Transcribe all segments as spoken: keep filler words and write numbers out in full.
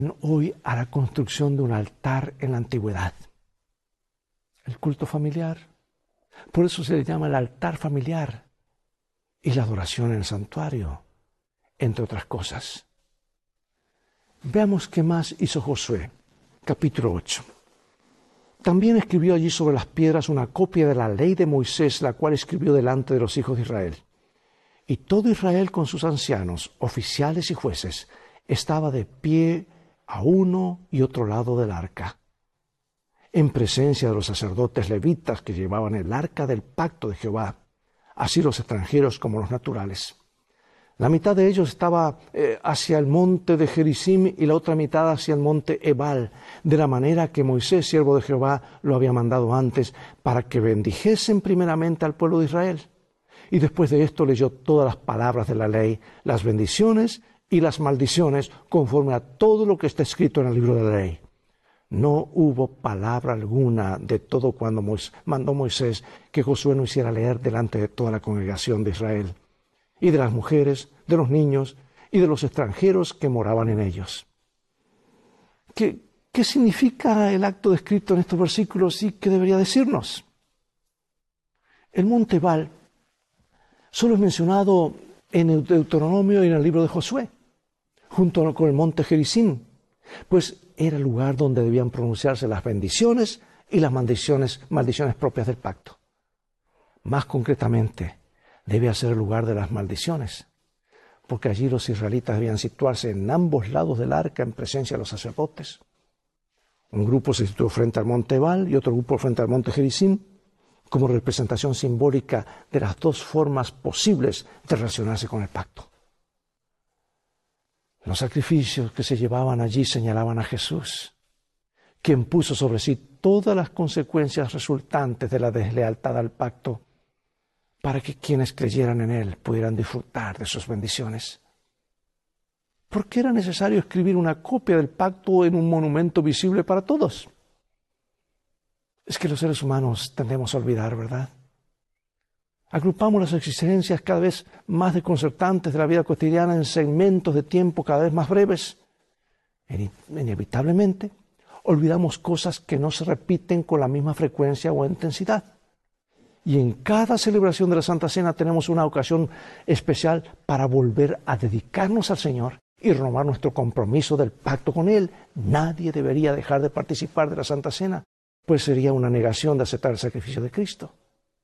hoy a la construcción de un altar en la antigüedad. El culto familiar. Por eso se le llama el altar familiar. Y la adoración en el santuario, entre otras cosas. Veamos qué más hizo Josué. Capítulo ocho. También escribió allí sobre las piedras una copia de la ley de Moisés, la cual escribió delante de los hijos de Israel. Y todo Israel con sus ancianos, oficiales y jueces, estaba de pie a uno y otro lado del arca, en presencia de los sacerdotes levitas que llevaban el arca del pacto de Jehová, así los extranjeros como los naturales. La mitad de ellos estaba eh, hacia el monte de Gerizim y la otra mitad hacia el monte Ebal, de la manera que Moisés, siervo de Jehová, lo había mandado antes, para que bendijesen primeramente al pueblo de Israel. Y después de esto leyó todas las palabras de la ley, las bendiciones y las maldiciones, conforme a todo lo que está escrito en el libro de la ley. No hubo palabra alguna de todo cuando mandó Moisés que Josué no hiciera leer delante de toda la congregación de Israel, y de las mujeres, de los niños y de los extranjeros que moraban en ellos. ¿Qué, qué significa el acto descrito en estos versículos y qué debería decirnos? El monte Ebal solo es mencionado en el Deuteronomio y en el libro de Josué, junto con el monte Gerizim, pues era el lugar donde debían pronunciarse las bendiciones y las maldiciones, maldiciones propias del pacto. Más concretamente, debe ser el lugar de las maldiciones, porque allí los israelitas debían situarse en ambos lados del arca en presencia de los sacerdotes. Un grupo se situó frente al monte Ebal y otro grupo frente al monte Gerizim, como representación simbólica de las dos formas posibles de relacionarse con el pacto. Los sacrificios que se llevaban allí señalaban a Jesús, quien puso sobre sí todas las consecuencias resultantes de la deslealtad al pacto, para que quienes creyeran en Él pudieran disfrutar de sus bendiciones. ¿Por qué era necesario escribir una copia del pacto en un monumento visible para todos? Es que los seres humanos tendemos a olvidar, ¿verdad? Agrupamos las existencias cada vez más desconcertantes de la vida cotidiana en segmentos de tiempo cada vez más breves. Inevitablemente, olvidamos cosas que no se repiten con la misma frecuencia o intensidad. Y en cada celebración de la Santa Cena tenemos una ocasión especial para volver a dedicarnos al Señor y renovar nuestro compromiso del pacto con Él. Nadie debería dejar de participar de la Santa Cena, pues sería una negación de aceptar el sacrificio de Cristo.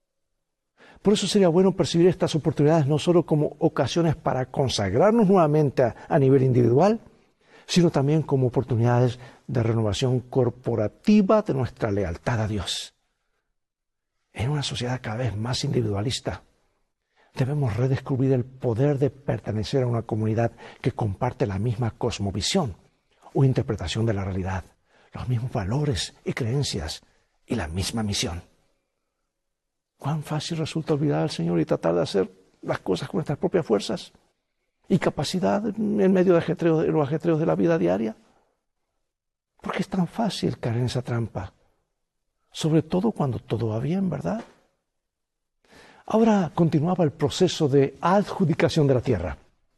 Por eso sería bueno percibir estas oportunidades no solo como ocasiones para consagrarnos nuevamente a, a nivel individual, sino también como oportunidades de renovación corporativa de nuestra lealtad a Dios. En una sociedad cada vez más individualista, debemos redescubrir el poder de pertenecer a una comunidad que comparte la misma cosmovisión o interpretación de la realidad, los mismos valores y creencias y la misma misión. Cuán fácil resulta olvidar al Señor y tratar de hacer las cosas con nuestras propias fuerzas y capacidad en medio de, ajetreo, de los ajetreos de la vida diaria. ¿Por qué es tan fácil caer en esa trampa? Sobre todo cuando todo va bien, ¿verdad? Ahora continuaba el proceso de adjudicación de la tierra,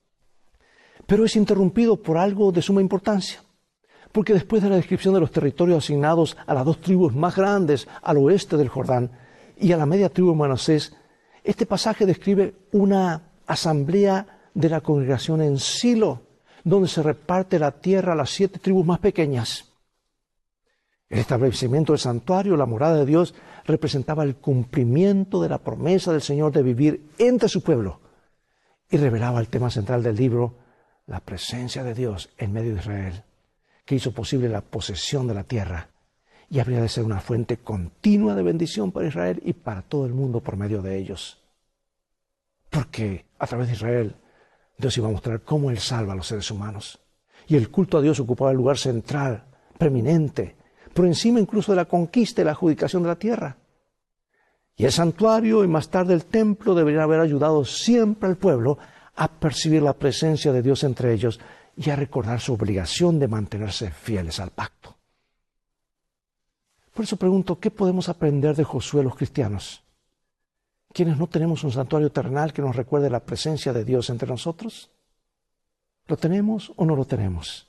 pero es interrumpido por algo de suma importancia, porque después de la descripción de los territorios asignados a las dos tribus más grandes al oeste del Jordán y a la media tribu de Manasés, este pasaje describe una asamblea de la congregación en Silo, donde se reparte la tierra a las siete tribus más pequeñas. El establecimiento del santuario, la morada de Dios, representaba el cumplimiento de la promesa del Señor de vivir entre su pueblo y revelaba el tema central del libro, la presencia de Dios en medio de Israel, que hizo posible la posesión de la tierra y habría de ser una fuente continua de bendición para Israel y para todo el mundo por medio de ellos. Porque a través de Israel, Dios iba a mostrar cómo Él salva a los seres humanos. Y el culto a Dios ocupaba el lugar central, preeminente, por encima incluso de la conquista y la adjudicación de la tierra. Y el santuario y más tarde el templo deberían haber ayudado siempre al pueblo a percibir la presencia de Dios entre ellos y a recordar su obligación de mantenerse fieles al pacto. Por eso pregunto, ¿qué podemos aprender de Josué los cristianos? ¿Quienes no tenemos un santuario terrenal que nos recuerde la presencia de Dios entre nosotros? ¿Lo tenemos o no lo tenemos?